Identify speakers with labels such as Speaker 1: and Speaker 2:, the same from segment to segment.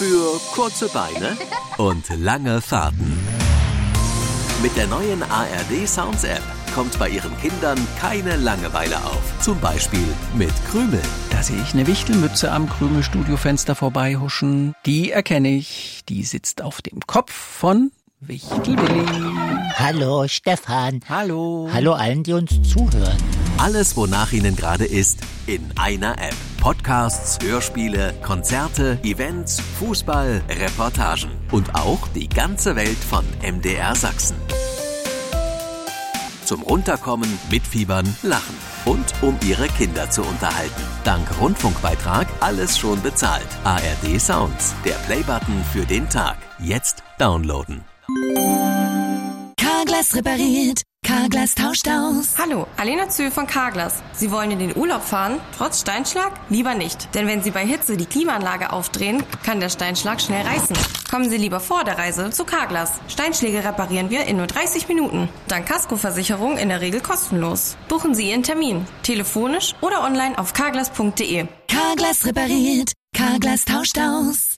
Speaker 1: für kurze Beine und lange Fahrten. Mit der neuen ARD Sounds App kommt bei Ihren Kindern keine Langeweile auf. Zum Beispiel mit Krümel.
Speaker 2: Da sehe ich eine Wichtelmütze am Krümel-Studiofenster vorbeihuschen. Die erkenne ich. Die sitzt auf dem Kopf von Wichtelwilli.
Speaker 3: Hallo Stefan.
Speaker 2: Hallo.
Speaker 3: Hallo allen, die uns zuhören.
Speaker 1: Alles, wonach Ihnen gerade ist, in einer App. Podcasts, Hörspiele, Konzerte, Events, Fußball, Reportagen und auch die ganze Welt von MDR Sachsen. Zum Runterkommen, mitfiebern, lachen und um Ihre Kinder zu unterhalten. Dank Rundfunkbeitrag alles schon bezahlt. ARD Sounds, der Playbutton für den Tag. Jetzt downloaden.
Speaker 4: Carglass repariert. Carglass tauscht aus.
Speaker 5: Hallo, Alena Zühl von Carglass. Sie wollen in den Urlaub fahren, trotz Steinschlag? Lieber nicht. Denn wenn Sie bei Hitze die Klimaanlage aufdrehen, kann der Steinschlag schnell reißen. Kommen Sie lieber vor der Reise zu Carglass. Steinschläge reparieren wir in nur 30 Minuten. Dank Kaskoversicherung in der Regel kostenlos. Buchen Sie Ihren Termin. Telefonisch oder online auf carglass.de.
Speaker 4: Carglass repariert. Carglass tauscht aus.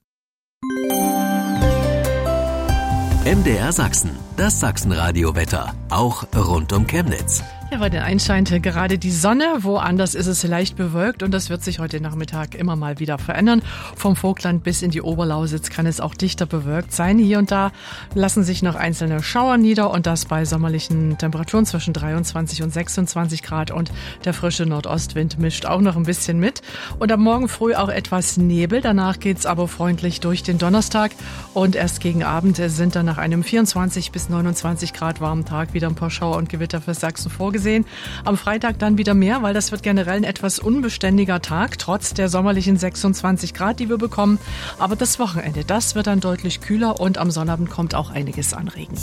Speaker 1: MDR Sachsen, das Sachsenradio-Wetter, auch rund um Chemnitz.
Speaker 6: Ja, bei den Einen scheint gerade die Sonne, woanders ist es leicht bewölkt und das wird sich heute Nachmittag immer mal wieder verändern. Vom Vogtland bis in die Oberlausitz kann es auch dichter bewölkt sein. Hier und da lassen sich noch einzelne Schauer nieder und das bei sommerlichen Temperaturen zwischen 23 und 26 Grad und der frische Nordostwind mischt auch noch ein bisschen mit. Und am Morgen früh auch etwas Nebel, danach geht's aber freundlich durch den Donnerstag und erst gegen Abend sind dann nach einem 24 bis 29 Grad warmen Tag wieder ein paar Schauer und Gewitter für Sachsen vorgesehen. Am Freitag dann wieder mehr, weil das wird generell ein etwas unbeständiger Tag, trotz der sommerlichen 26 Grad, die wir bekommen. Aber das Wochenende, das wird dann deutlich kühler und am Sonnabend kommt auch einiges an Regen.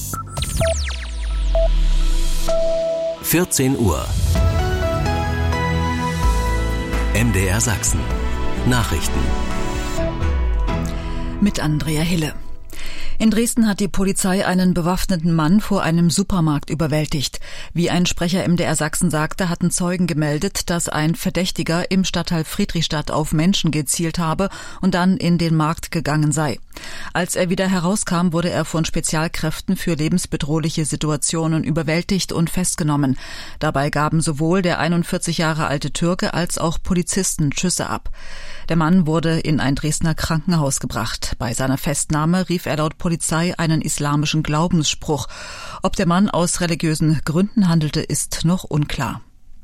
Speaker 1: 14 Uhr. MDR Sachsen. Nachrichten.
Speaker 7: Mit Andrea Hille. In Dresden hat die Polizei einen bewaffneten Mann vor einem Supermarkt überwältigt. Wie ein Sprecher MDR Sachsen sagte, hatten Zeugen gemeldet, dass ein Verdächtiger im Stadtteil Friedrichstadt auf Menschen gezielt habe und dann in den Markt gegangen sei. Als er wieder herauskam, wurde er von Spezialkräften für lebensbedrohliche Situationen überwältigt und festgenommen. Dabei gaben sowohl der 41 Jahre alte Türke als auch Polizisten Schüsse ab. Der Mann wurde in ein Dresdner Krankenhaus gebracht. Bei seiner Festnahme rief er laut Polizei einen islamischen Glaubensspruch. Ob der Mann aus religiösen Gründen handelte, ist noch unklar.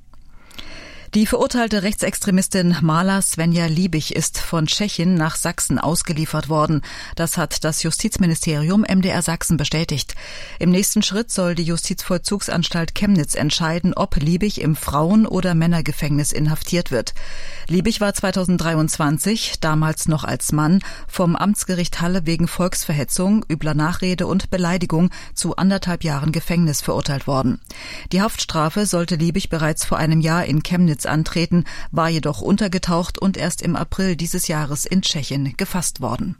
Speaker 7: Die verurteilte Rechtsextremistin Mala Svenja Liebig ist von Tschechien nach Sachsen ausgeliefert worden. Das hat das Justizministerium MDR Sachsen bestätigt. Im nächsten Schritt soll die Justizvollzugsanstalt Chemnitz entscheiden, ob Liebig im Frauen- oder Männergefängnis inhaftiert wird. Liebig war 2023, damals noch als Mann, vom Amtsgericht Halle wegen Volksverhetzung, übler Nachrede und Beleidigung zu 1,5 Jahren Gefängnis verurteilt worden. Die Haftstrafe sollte Liebig bereits vor einem Jahr in Chemnitz antreten, war jedoch untergetaucht und erst im April dieses Jahres in Tschechien gefasst worden.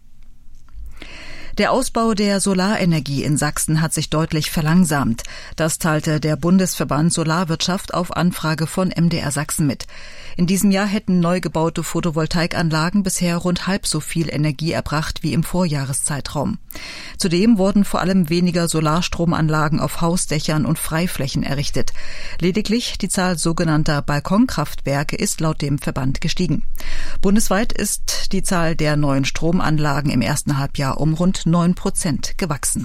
Speaker 7: Der Ausbau der Solarenergie in Sachsen hat sich deutlich verlangsamt. Das teilte der Bundesverband Solarwirtschaft auf Anfrage von MDR Sachsen mit. In diesem Jahr hätten neu gebaute Photovoltaikanlagen bisher rund halb so viel Energie erbracht wie im Vorjahreszeitraum. Zudem wurden vor allem weniger Solarstromanlagen auf Hausdächern und Freiflächen errichtet. Lediglich die Zahl sogenannter Balkonkraftwerke ist laut dem Verband gestiegen. Bundesweit ist die Zahl der neuen Stromanlagen im ersten Halbjahr um rund 9% gewachsen.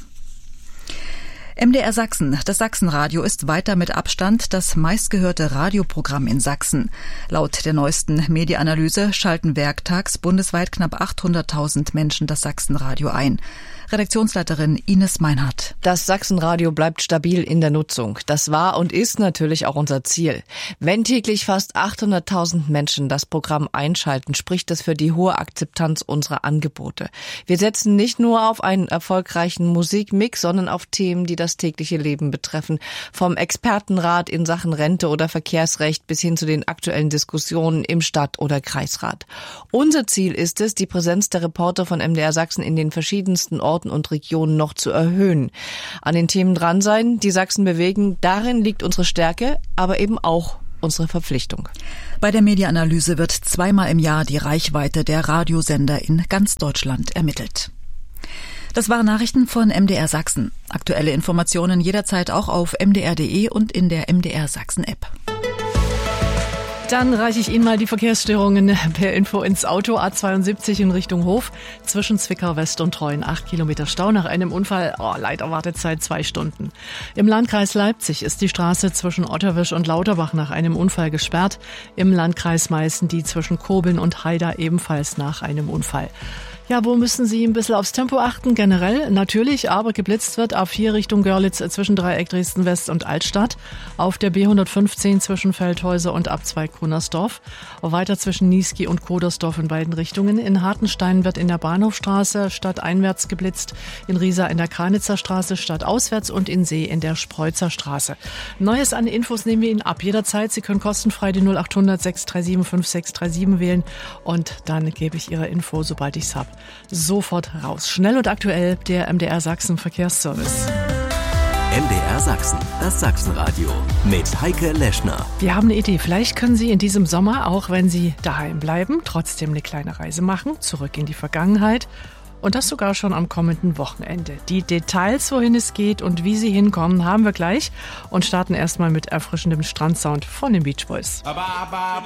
Speaker 7: MDR Sachsen, das Sachsenradio, ist weiter mit Abstand das meistgehörte Radioprogramm in Sachsen. Laut der neuesten Medienanalyse schalten werktags bundesweit knapp 800.000 Menschen das Sachsenradio ein. Redaktionsleiterin Ines Meinhardt.
Speaker 8: Das Sachsenradio bleibt stabil in der Nutzung. Das war und ist natürlich auch unser Ziel. Wenn täglich fast 800.000 Menschen das Programm einschalten, spricht das für die hohe Akzeptanz unserer Angebote. Wir setzen nicht nur auf einen erfolgreichen Musikmix, sondern auf Themen, die das tägliche Leben betreffen. Vom Expertenrat in Sachen Rente oder Verkehrsrecht bis hin zu den aktuellen Diskussionen im Stadt- oder Kreisrat. Unser Ziel ist es, die Präsenz der Reporter von MDR Sachsen in den verschiedensten Orten und Regionen noch zu erhöhen. An den Themen dran sein, die Sachsen bewegen, darin liegt unsere Stärke, aber eben auch unsere Verpflichtung.
Speaker 7: Bei der Medienanalyse wird zweimal im Jahr die Reichweite der Radiosender in ganz Deutschland ermittelt. Das waren Nachrichten von MDR Sachsen. Aktuelle Informationen jederzeit auch auf mdr.de und in der MDR Sachsen App.
Speaker 6: Dann reiche ich Ihnen mal die Verkehrsstörungen per Info ins Auto. A72 in Richtung Hof, zwischen Zwickau West und Treuen. 8 Kilometer Stau nach einem Unfall. Leider Wartezeit 2 Stunden. Im Landkreis Leipzig ist die Straße zwischen Otterwisch und Lauterbach nach einem Unfall gesperrt. Im Landkreis Meißen die zwischen Kobeln und Haida ebenfalls nach einem Unfall. Ja, wo müssen Sie ein bisschen aufs Tempo achten? Generell natürlich, aber geblitzt wird A4 Richtung Görlitz zwischen Dreieck Dresden West und Altstadt. Auf der B115 zwischen Feldhäuser und Abzweig Kunersdorf. Weiter zwischen Niesky und Kodersdorf in beiden Richtungen. In Hartenstein wird in der Bahnhofstraße stadteinwärts geblitzt. In Riesa in der Kranitzer Straße stadtauswärts und in See in der Spreutzer Straße. Neues an Infos nehmen wir Ihnen ab jederzeit. Sie können kostenfrei die 0800 637 5637 wählen und dann gebe ich Ihre Info, sobald ich es habe, sofort raus. Schnell und aktuell der MDR Sachsen Verkehrsservice.
Speaker 1: MDR Sachsen, das Sachsenradio mit Heike Leschner.
Speaker 6: Wir haben eine Idee. Vielleicht können Sie in diesem Sommer, auch wenn Sie daheim bleiben, trotzdem eine kleine Reise machen, zurück in die Vergangenheit. Und das sogar schon am kommenden Wochenende. Die Details, wohin es geht und wie Sie hinkommen, haben wir gleich und starten erstmal mit erfrischendem Strandsound von den Beach Boys.